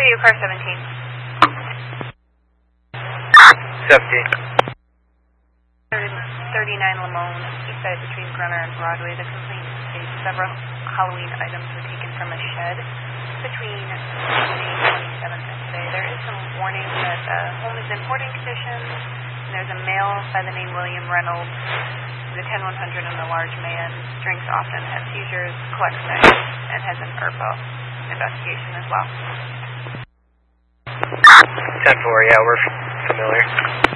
you, car 17. 17. 39 Lamone, east side between Grunner and Broadway. The complaint states several Halloween items were taken from a shed between May 27th and today. There is some warning that the home is in hoarding condition. And there's a male by the name William Reynolds, the 10100 and the large man, drinks often, has seizures, collects things, and has an IRPO investigation as well. 10-4, yeah, we're familiar.